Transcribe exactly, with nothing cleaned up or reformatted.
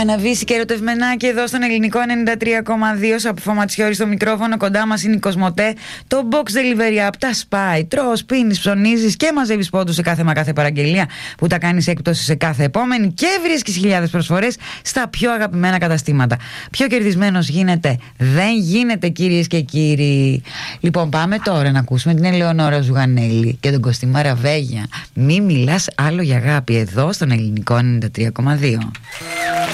Αναβήσει και ερωτευμενάκι εδώ στον ελληνικό ενενήντα τρία κόμμα δύο. Σαπφό Ματσιώρη στο μικρόφωνο. Κοντά μας είναι η Κοσμοτέ. Το box delivery app τα σπάει. Τρως, πίνεις, ψωνίζεις και μαζεύεις πόντους σε κάθε μα κάθε παραγγελία που τα κάνεις έκπτωση σε κάθε επόμενη και βρίσκεις χιλιάδες προσφορές στα πιο αγαπημένα καταστήματα. Πιο κερδισμένος γίνεται. Δεν γίνεται, κυρίες και κύριοι. Λοιπόν, πάμε τώρα να ακούσουμε την Ελεονόρα Ζουγανέλη και τον Κωστή Μαραβέγια. Μη μιλάς άλλο για αγάπη εδώ στον ελληνικό ενενήντα τρία κόμμα δύο.